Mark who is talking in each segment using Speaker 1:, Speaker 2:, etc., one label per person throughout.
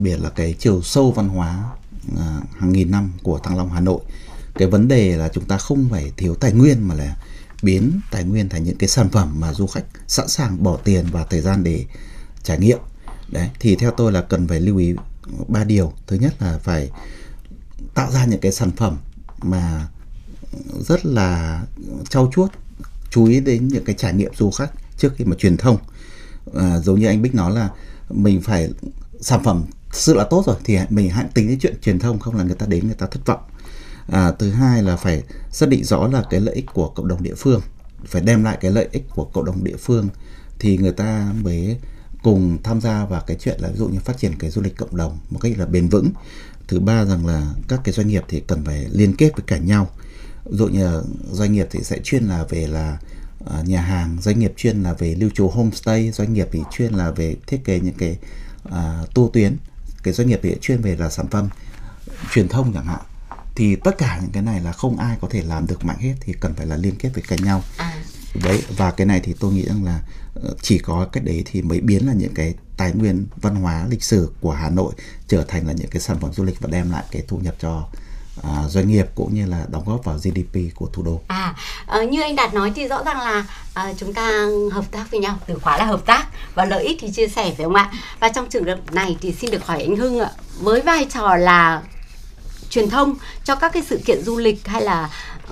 Speaker 1: biệt là cái chiều sâu văn hóa hàng nghìn năm của Thăng Long Hà Nội. Cái vấn đề là chúng ta không phải thiếu tài nguyên mà là biến tài nguyên thành những cái sản phẩm mà du khách sẵn sàng bỏ tiền và thời gian để trải nghiệm. Đấy, thì theo tôi là cần phải lưu ý 3 điều. Thứ nhất là phải tạo ra những cái sản phẩm mà rất là trau chuốt, chú ý đến những cái trải nghiệm du khách trước khi mà truyền thông. Giống như anh Bích nói là mình phải sản phẩm thực sự là tốt rồi thì mình hãy tính đến chuyện truyền thông, không là người ta đến người ta thất vọng. Thứ hai là phải xác định rõ là cái lợi ích của cộng đồng địa phương, phải đem lại cái lợi ích của cộng đồng địa phương thì người ta mới cùng tham gia vào cái chuyện là ví dụ như phát triển cái du lịch cộng đồng một cách là bền vững. Thứ ba rằng là các cái doanh nghiệp thì cần phải liên kết với cả nhau. Ví dụ như là doanh nghiệp thì sẽ chuyên là về là nhà hàng, doanh nghiệp chuyên là về lưu trú homestay, doanh nghiệp thì chuyên là về thiết kế những cái tour tuyến, cái doanh nghiệp thì chuyên về là sản phẩm truyền thông chẳng hạn. Thì tất cả những cái này là không ai có thể làm được mạnh hết, thì cần phải là liên kết với cả nhau. Đấy, và cái này thì tôi nghĩ rằng là chỉ có cách đấy thì mới biến là những cái tài nguyên văn hóa lịch sử của Hà Nội trở thành là những cái sản phẩm du lịch và đem lại cái thu nhập cho doanh nghiệp cũng như là đóng góp vào GDP của thủ đô.
Speaker 2: Như anh Đạt nói thì rõ ràng là chúng ta hợp tác với nhau, từ khóa là hợp tác và lợi ích thì chia sẻ, phải không ạ? Và trong trường hợp này thì xin được hỏi anh Hưng ạ, với vai trò là truyền thông cho các cái sự kiện du lịch hay là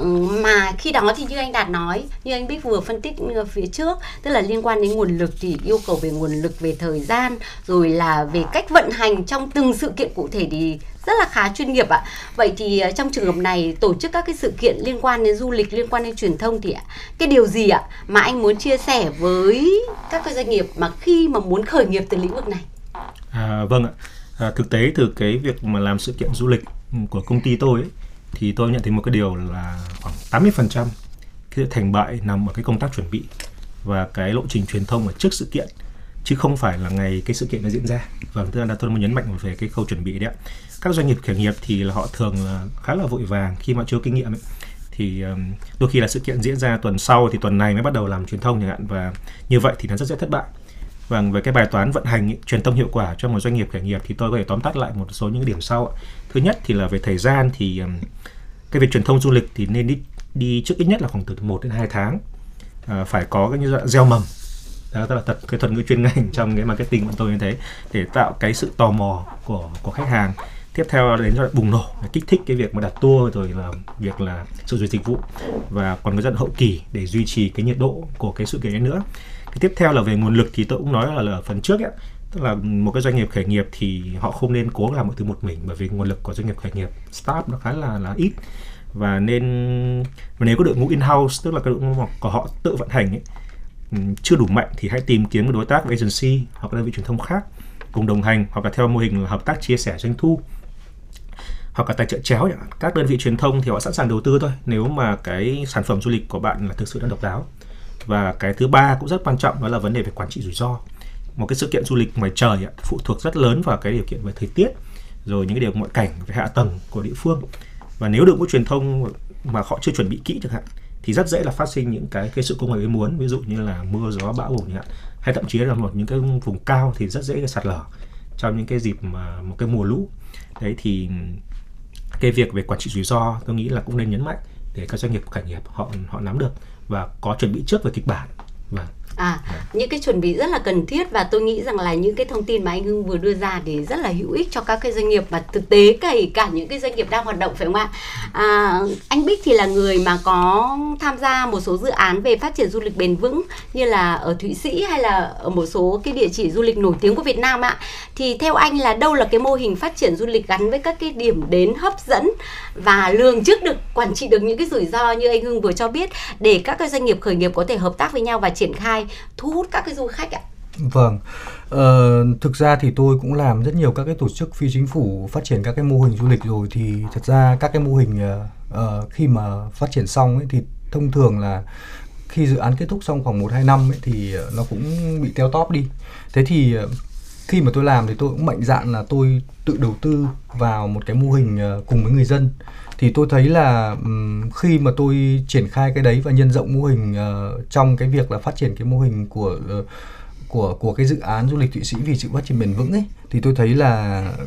Speaker 2: mà khi đó thì như anh Đạt nói, như anh Bích vừa phân tích phía trước, tức là liên quan đến nguồn lực thì yêu cầu về nguồn lực, về thời gian, rồi là về cách vận hành trong từng sự kiện cụ thể thì rất là khá chuyên nghiệp ạ. Vậy thì trong trường hợp này tổ chức các cái sự kiện liên quan đến du lịch, liên quan đến truyền thông thì cái điều gì ạ mà anh muốn chia sẻ với các cái doanh nghiệp mà khi mà muốn khởi nghiệp từ lĩnh vực này?
Speaker 3: Vâng ạ. Thực tế từ cái việc mà làm sự kiện du lịch của công ty tôi ấy, thì tôi nhận thấy một cái điều là khoảng 80% cái thành bại nằm ở cái công tác chuẩn bị và cái lộ trình truyền thông ở trước sự kiện, chứ không phải là ngày cái sự kiện nó diễn ra. Và tức là tôi muốn nhấn mạnh về cái khâu chuẩn bị đấy ạ. Các doanh nghiệp khởi nghiệp thì là họ thường là khá là vội vàng khi mà chưa có kinh nghiệm ấy. Thì đôi khi là sự kiện diễn ra tuần sau thì tuần này mới bắt đầu làm truyền thông chẳng hạn, và như vậy thì nó rất dễ thất bại. Và về cái bài toán vận hành truyền thông hiệu quả cho một doanh nghiệp khởi nghiệp thì tôi có thể tóm tắt lại một số những điểm sau. Thứ nhất thì là về thời gian thì cái việc truyền thông du lịch thì nên đi trước ít nhất là khoảng từ 1 đến 2 tháng. Phải có cái như dạng gieo mầm. Đó là cái thuật ngữ chuyên ngành trong cái marketing của tôi như thế, để tạo cái sự tò mò của khách hàng. Tiếp theo đến giai đoạn bùng nổ, kích thích cái việc mà đặt tour, rồi là việc là sử dụng dịch vụ, và còn cái giai đoạn hậu kỳ để duy trì cái nhiệt độ của cái sự kiện ấy nữa. Cái tiếp theo là về nguồn lực thì tôi cũng nói là ở phần trước ấy, tức là một cái doanh nghiệp khởi nghiệp thì họ không nên cố làm mọi thứ một mình, bởi vì nguồn lực của doanh nghiệp khởi nghiệp startup nó khá là ít, và nếu có đội ngũ in-house, tức là cái đội ngũ của họ tự vận hành ấy, chưa đủ mạnh thì hãy tìm kiếm một đối tác agency hoặc là đơn vị truyền thông khác cùng đồng hành, hoặc là theo mô hình hợp tác chia sẻ doanh thu, hoặc là tài trợ chéo. Các đơn vị truyền thông thì họ sẵn sàng đầu tư thôi nếu mà cái sản phẩm du lịch của bạn là thực sự là độc đáo. Và cái thứ ba cũng rất quan trọng, đó là vấn đề về quản trị rủi ro. Một cái sự kiện du lịch ngoài trời phụ thuộc rất lớn vào cái điều kiện về thời tiết, rồi những cái điều ngoại cảnh về hạ tầng của địa phương. Và nếu đội ngũ truyền thông mà họ chưa chuẩn bị kỹ chẳng hạn thì rất dễ là phát sinh những cái sự cố ngoài ý muốn, ví dụ như là mưa gió bão bùng chẳng hạn, hay thậm chí là những cái vùng cao thì rất dễ sạt lở trong những cái dịp mà một cái mùa lũ. Đấy thì cái việc về quản trị rủi ro tôi nghĩ là cũng nên nhấn mạnh để các doanh nghiệp khởi nghiệp họ nắm được và có chuẩn bị trước về kịch bản.
Speaker 2: Những cái chuẩn bị rất là cần thiết, và tôi nghĩ rằng là những cái thông tin mà anh Hưng vừa đưa ra thì rất là hữu ích cho các cái doanh nghiệp mà thực tế kể cả những cái doanh nghiệp đang hoạt động, phải không ạ? Anh Bích thì là người mà có tham gia một số dự án về phát triển du lịch bền vững như là ở Thụy Sĩ hay là ở một số cái địa chỉ du lịch nổi tiếng của Việt Nam ạ. Thì theo anh là đâu là cái mô hình phát triển du lịch gắn với các cái điểm đến hấp dẫn và lường trước được, quản trị được những cái rủi ro như anh Hưng vừa cho biết, để các cái doanh nghiệp khởi nghiệp có thể hợp tác với nhau và triển khai thu hút các cái du khách ạ?
Speaker 4: Vâng, thực ra thì tôi cũng làm rất nhiều các cái tổ chức phi chính phủ phát triển các cái mô hình du lịch rồi. Thì thật ra các cái mô hình khi mà phát triển xong ấy, thì thông thường là khi dự án kết thúc xong khoảng 1-2 năm ấy, thì nó cũng bị teo tóp đi. Thế thì khi mà tôi làm thì tôi cũng mạnh dạn là tôi tự đầu tư vào một cái mô hình cùng với người dân. Thì tôi thấy là khi mà tôi triển khai cái đấy và nhân rộng mô hình trong cái việc là phát triển cái mô hình của cái dự án du lịch Thụy Sĩ vì sự phát triển bền vững ấy, thì tôi thấy là